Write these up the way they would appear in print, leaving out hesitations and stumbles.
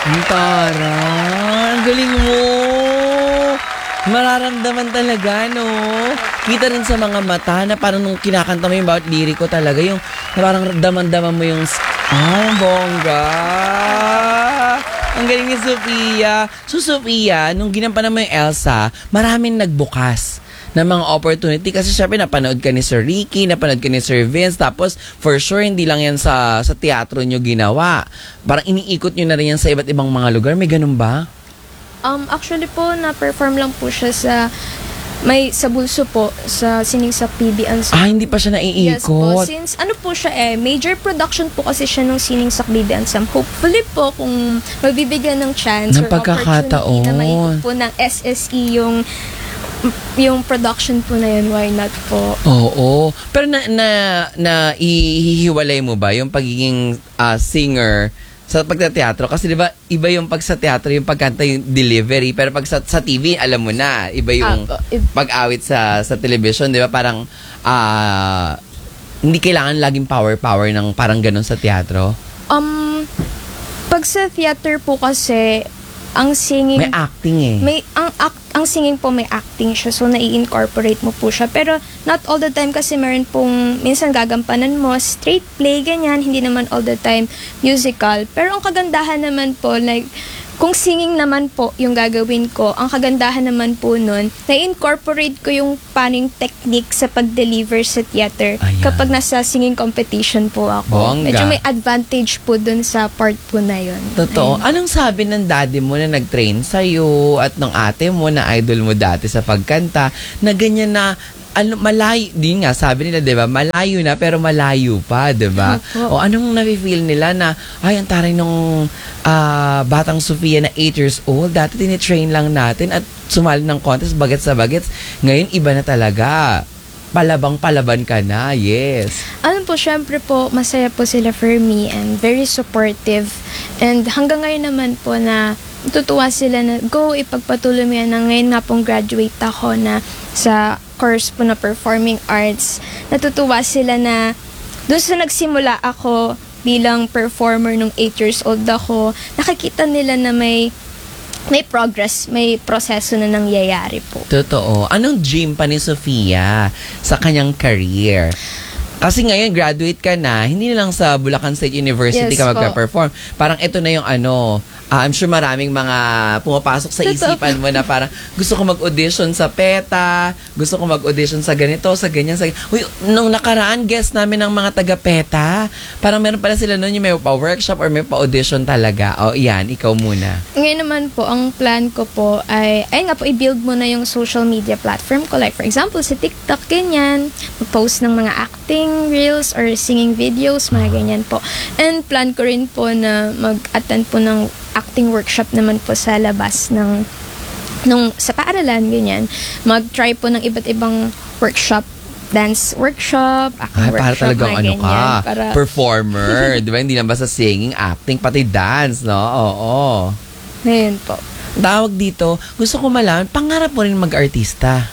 Ang taray. Ang galing mo. Mararamdaman talaga, no? Kita rin sa mga mata na parang nung kinakanta mo yung bawat liriko talaga, yung parang daman-daman mo yung... bongga! Ang galing ni Sofia. So, Sofia, nung ginampanan mo yung Elsa, maraming nagbukas ng mga opportunity kasi syempre napanood ka ni Sir Ricky, napanood ka ni Sir Vince, tapos for sure hindi lang yan sa teatro nyo ginawa. Parang iniikot nyo na rin yan sa iba't ibang mga lugar. May ganun ba? Actually po, na-perform lang po siya sa Bulso po, sa Sining sa PB Ansam. Hindi pa siya naiikot. Yes po, since ano po siya major production po kasi siya nung Sining sa PB Ansam. Hopefully po, kung magbibigyan ng chance ng or opportunity na maikot po ng SSE yung production po na yun, why not po? Oo. Pero na ihihiwalay mo ba yung pagiging singer sa pagtateatro? Kasi di ba iba yung pag sa teatro, yung pagkanta, yung delivery. Pero pag sa TV, alam mo na, iba yung pag-awit sa television. Di ba parang hindi kailangan laging power ng parang ganun sa teatro? Pag sa theater po kasi, ang singing... May acting eh. Ang singing po may acting siya, so nai-incorporate mo po siya. Pero not all the time kasi meron pong, minsan gagampanan mo, straight play, ganyan, hindi naman all the time musical. Pero ang kagandahan naman po, like, kung singing naman po yung gagawin ko, ang kagandahan naman po nun, na-incorporate ko yung paning technique sa pag-deliver sa theater. Ayan. Kapag nasa singing competition po ako. Bongga. Medyo may advantage po dun sa part po na yun. Totoo. Ayun. Anong sabi ng daddy mo na nag-train sa'yo at ng ate mo na idol mo dati sa pagkanta na ganyan na malayo, din nga, sabi nila, diba, malayo na pero malayo pa, diba? O anong nafe-feel nila na, ang taray nung batang Sofia na 8 years old, dati tinitrain lang natin at sumali ng contest, bagets sa bagets. Ngayon, iba na talaga. Palabang-palaban ka na, yes. Syempre po, masaya po sila for me and very supportive. And hanggang ngayon naman po na tutuwa sila na, go, ipagpatuloy mo yan na ngayon nga pong graduate ako na sa course po na performing arts. Natutuwa sila na doon sa nagsimula ako bilang performer nung 8 years old ako, nakikita nila na may progress, may proseso na nangyayari po. Totoo. Anong dream pa ni Sofia sa kanyang career? Kasi ngayon, graduate ka na, hindi na lang sa Bulacan State University Yes, ka magpa-perform. Parang ito na yung I'm sure maraming mga pumapasok sa isipan mo na parang gusto ko mag-audition sa PETA, gusto ko mag-audition sa ganito, sa ganyan, sa... Uy, nung nakaraan, guest namin ng mga taga-PETA. Parang meron pala sila noon yung may pa-workshop or may pa-audition talaga. O, yan, ikaw muna. Ngayon naman po, ang plan ko po ay nga po, i-build mo na yung social media platform ko. Like, for example, sa TikTok, ganyan. Mag-post ng mga acting reels or singing videos, mga ganyan po. And plan ko rin po na mag-attend po ng acting workshop naman po sa labas sa paaralan, ganyan. Mag-try po ng iba't ibang workshop, dance workshop, acting workshop, para talagang ganyan, performer. Di ba? Hindi lang basta singing, acting, pati dance, no? Oo. Ngayon po. Tawag dito, gusto ko malaman, pangarap mo rin mag-artista?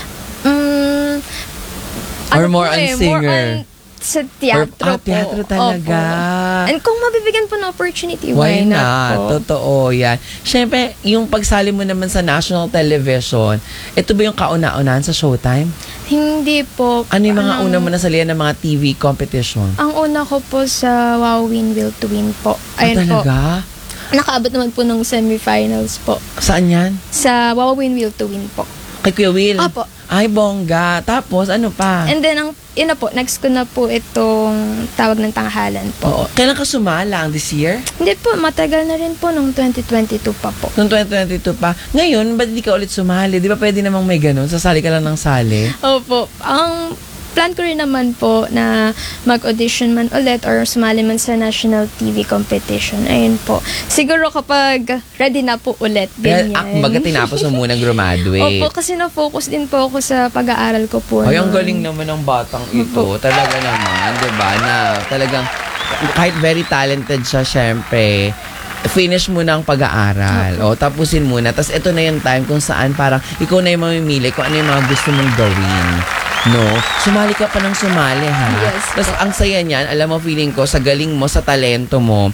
Or more on singer? More on sa teatro po. Teatro talaga. Opo. And kung mabibigyan po ng opportunity, why not not? po? Totoo yan. Siyempre, yung pagsali mo naman sa national television, ito ba yung kauna-unahan sa Showtime? Hindi po. Ano yung mga una mo nasalihan ng mga TV competition? Ang una ko po sa Wow Win Will to Win po. Ayun talaga? Po. Nakaabot naman po ng semifinals po. Saan yan? Sa Wow Win Will to Win po. Kay Kuya Will? Opo. Ay, bongga. Tapos, ano pa? And then, next ko na po itong Tawag ng Tanghalan po. Oo. Kailan ka sumalang? This year? Hindi po, matagal na rin po, nung 2022 pa po. Noong 2022 pa. Ngayon, ba't di ka ulit sumali? Di ba pwede namang may ganun? Sasali ka lang ng sali? Opo. Ang plan ko rin naman po na mag-audition man ulit or sumali man sa national TV competition. Ayun po. Siguro kapag ready na po ulit. Ganyan. Baga tinapos mo muna graduate. Opo, kasi na-focus din po ako sa pag-aaral ko po. Ay, ang galing naman ng batang ito. Talaga naman, di ba? Na talagang, kahit very talented siya, syempre, finish mo na ang pag-aaral. O, tapusin muna. Tapos, ito na yung time kung saan parang ikaw na yung mamimili kung ano yung mga gusto mong gawin. No? Sumali ka pa ng sumali, ha? Yes. Tapos, ang saya niyan, alam mo, feeling ko, sa galing mo, sa talento mo,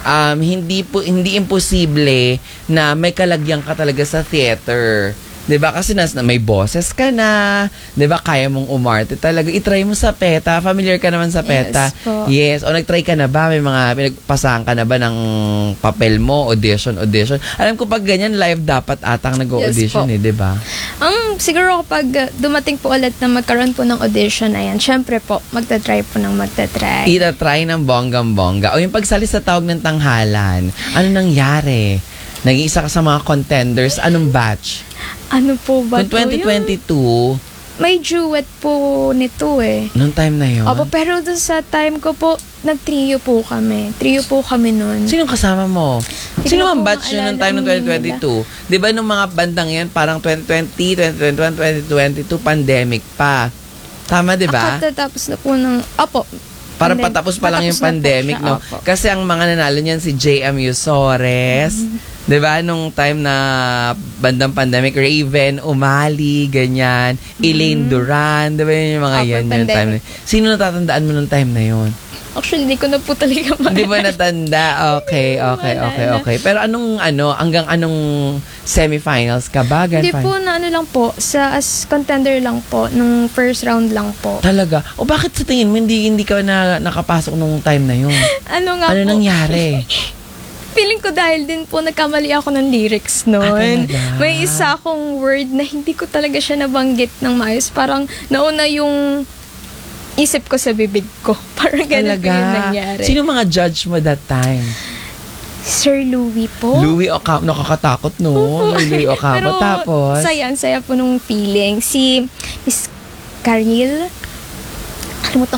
hindi imposible na may kalagyan ka talaga sa theater. 'Di ba? Kasi may boses ka na, 'di ba? Kaya mong umarte talaga. I-try mo sa PETA. Familiar ka naman sa PETA? Yes po. Yes. O nag-try ka na ba? May mga pinagpasahan ka na ba ng papel mo? Audition. Alam ko pag ganyan, live dapat atang nag-audition Yes po. 'di ba? Siguro kapag dumating po ulit na magkaroon po ng audition, ayan, syempre po, magta-try po ng magta-try. Ita-try ng bonggang-bongga. O yung pagsali sa tawag ng tanghalan, ano nangyari? Naging isa ka sa mga contenders. Anong batch? Ano po ba Kung to? 2022, May duet po nito eh. nung time na yun. Opo, pero dun sa time ko po, nag-trio po kami. Trio po kami nun. Sinong kasama mo? Hindi Sino ko ang po batch yun nung maalala time ng 2022? Di ba nung mga bandang yan, parang 2020, 2021, 2022, pandemic pa. Tama, di ba? Katatapos na po ng... Opo. Parang patapos pa lang yung Patapos na po pandemic, siya, no? opo. Kasi ang mga nanalo niyan si JM Yusores, di ba? Nung time na bandang pandemic, Raven, Umali, ganyan, Elaine Duran, di ba yun yung mga Opo, yan, yung time na. Sino natatandaan mo nung time na yun? Actually, hindi ko na po talaga Hindi ba natanda? Okay. Pero hanggang anong semifinals ka ba? Hindi po na ano lang po, as contender lang po, nung first round lang po. Talaga? O bakit sa tingin mo hindi ka nakapasok nung time na yun? Ano nga Ano po? nangyari? Feeling ko dahil din po nagkamali ako ng lyrics noon. talaga? May isa akong word na hindi ko talaga siya nabanggit ng maayos. Parang nauna yung isip ko sa bibig ko. Parang ganun po yung nangyari. Sino mga judge mo that time? Sir Louie po. Louie Ocampo. Nakakatakot, no? Louie Ocampo. Pero Tapos? saya po nung feeling. Si Miss Karil. Kalimutan